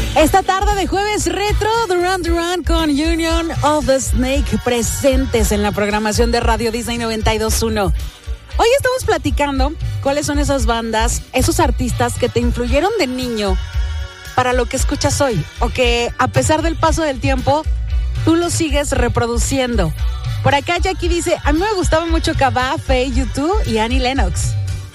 Esta tarde de jueves retro, Duran Duran con Union of the Snake presentes en la programación de Radio Disney 92.1. Hoy estamos platicando cuáles son esas bandas, esos artistas que te influyeron de niño para lo que escuchas hoy, o que a pesar del paso del tiempo, tú lo sigues reproduciendo. Por acá Jackie dice, a mí me gustaba mucho Cabá, Faye, U2 y Annie Lennox.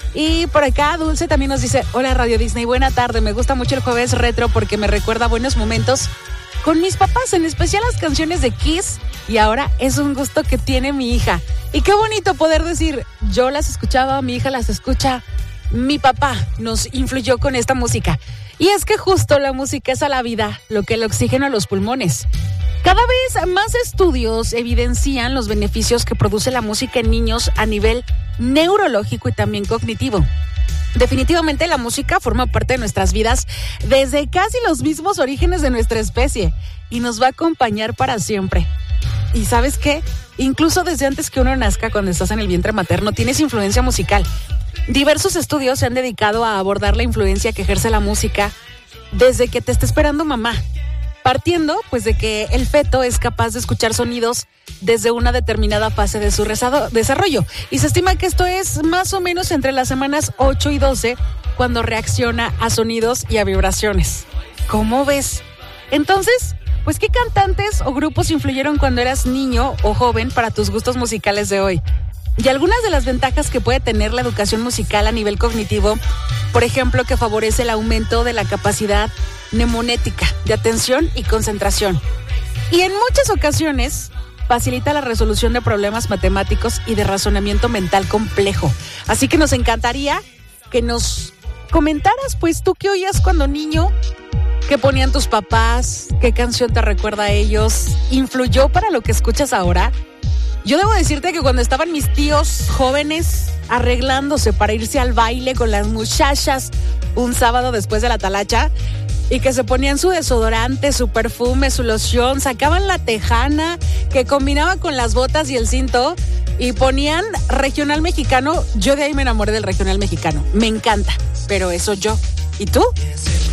Y por acá Dulce también nos dice, hola Radio Disney, buena tarde, me gusta mucho el jueves retro porque me recuerda buenos momentos con mis papás, en especial las canciones de Kiss, y ahora es un gusto que tiene mi hija. Y qué bonito poder decir, yo las escuchaba, mi hija las escucha, mi papá nos influyó con esta música. Y es que justo la música es a la vida lo que el oxígeno a los pulmones. Cada vez más estudios evidencian los beneficios que produce la música en niños a nivel neurológico y también cognitivo. Definitivamente la música forma parte de nuestras vidas desde casi los mismos orígenes de nuestra especie y nos va a acompañar para siempre. ¿Y sabes qué? Incluso desde antes que uno nazca, cuando estás en el vientre materno, tienes influencia musical. Diversos estudios se han dedicado a abordar la influencia que ejerce la música desde que te está esperando mamá. Partiendo, pues, de que el feto es capaz de escuchar sonidos desde una determinada fase de su desarrollo. Y se estima que esto es más o menos entre las semanas 8 y 12, cuando reacciona a sonidos y a vibraciones. ¿Cómo ves? Entonces, pues, ¿qué cantantes o grupos influyeron cuando eras niño o joven para tus gustos musicales de hoy? Y algunas de las ventajas que puede tener la educación musical a nivel cognitivo, por ejemplo, que favorece el aumento de la capacidad mnemonética, de atención y concentración. Y en muchas ocasiones facilita la resolución de problemas matemáticos y de razonamiento mental complejo. Así que nos encantaría que nos comentaras, pues, tú qué oías cuando niño, qué ponían tus papás, qué canción te recuerda a ellos, ¿influyó para lo que escuchas ahora? Yo debo decirte que cuando estaban mis tíos jóvenes arreglándose para irse al baile con las muchachas un sábado después de la talacha, y que se ponían su desodorante, su perfume, su loción, sacaban la tejana que combinaba con las botas y el cinto y ponían regional mexicano, yo de ahí me enamoré del regional mexicano. Me encanta, pero eso yo. ¿Y tú?